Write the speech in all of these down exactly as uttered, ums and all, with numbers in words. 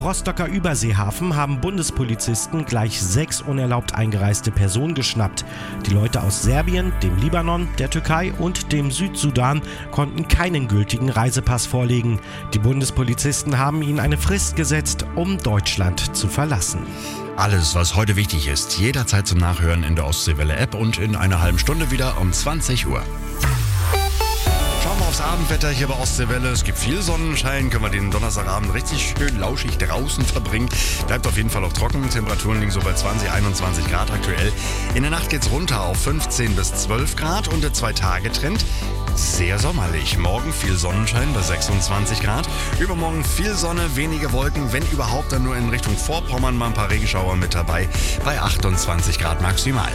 Rostocker Überseehafen haben Bundespolizisten gleich sechs unerlaubt eingereiste Personen geschnappt. Die Leute aus Serbien, dem Libanon, der Türkei und dem Südsudan konnten keinen gültigen Reisepass vorlegen. Die Bundespolizisten haben ihnen eine Frist gesetzt, um Deutschland zu verlassen. Alles, was heute wichtig ist, jederzeit zum Nachhören in der Ostseewelle-App und in einer halben Stunde wieder um zwanzig Uhr. Schauen wir aufs Abendwetter hier bei Ostseewelle. Es gibt viel Sonnenschein, können wir den Donnerstagabend richtig schön lauschig draußen verbringen. Bleibt auf jeden Fall auch trocken. Temperaturen liegen so bei zwanzig, einundzwanzig Grad aktuell. In der Nacht geht's runter auf fünfzehn bis zwölf Grad und der Zwei-Tage-Trend sehr sommerlich. Morgen viel Sonnenschein bei sechsundzwanzig Grad. Übermorgen viel Sonne, wenige Wolken, wenn überhaupt dann nur in Richtung Vorpommern mal ein paar Regenschauer mit dabei bei achtundzwanzig Grad maximal.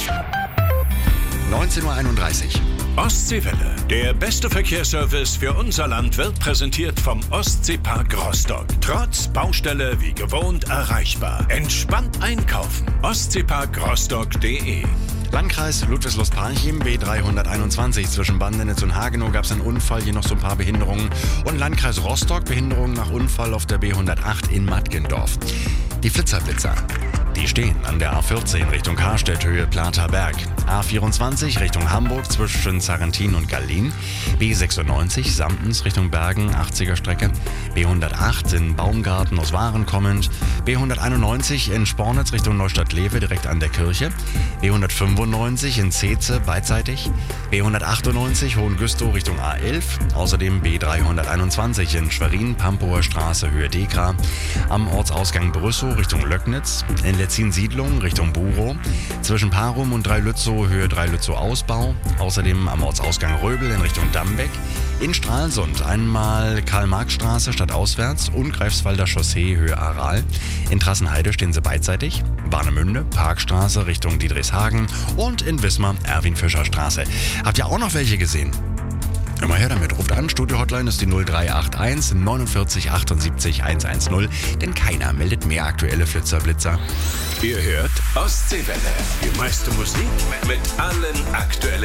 neunzehn Uhr einunddreißig. Ostseewelle. Der beste Verkehrsservice für unser Land wird präsentiert vom Ostseepark Rostock. Trotz Baustelle wie gewohnt erreichbar. Entspannt einkaufen. ostseepark rostock punkt de. Landkreis Ludwigslust-Parchim, B dreihunderteinundzwanzig. Zwischen Bandenitz und Hagenow gab es einen Unfall, hier noch so ein paar Behinderungen. Und Landkreis Rostock, Behinderung nach Unfall auf der B hundertacht in Mattgendorf. Die Flitzerblitzer. Die stehen an der A vierzehn Richtung Karstedt, Höhe Plater Berg. A vierundzwanzig Richtung Hamburg zwischen Sarrentin und Gallin. B sechsundneunzig Samtens Richtung Bergen, achtziger Strecke. B hundertacht in Baumgarten aus Waren kommend. B hunderteinundneunzig in Spornitz Richtung Neustadt-Lewe direkt an der Kirche. B hundertfünfundneunzig in Zeetze beidseitig. B hundertachtundneunzig Hohengüstow Richtung A elf. Außerdem B dreihunderteinundzwanzig in Schwerin, Pampower Straße, Höhe Dekra. Am Ortsausgang Brüssow Richtung Löcknitz. In Letzin-Siedlung Richtung Burow. Zwischen Parum und Dreilützow, Höhe Dreilützow Ausbau. Außerdem am Ortsausgang Röbel in Richtung Dambeck. In Stralsund einmal Karl-Marx-Straße stadtauswärts und Greifswalder Chaussee, Höhe Aral. In Trassenheide stehen sie beidseitig. Warnemünde, Parkstraße Richtung Diedrichshagen und in Wismar Erwin-Fischer-Straße. Habt ihr auch noch welche gesehen? Immer her damit, ruft an, Studio-Hotline ist die null drei acht eins neunundvierzig achtundsiebzig hundertzehn, denn keiner meldet mehr aktuelle Flitzerblitzer. Ihr hört Ostseewelle. Die meiste Musik mit allen aktuellen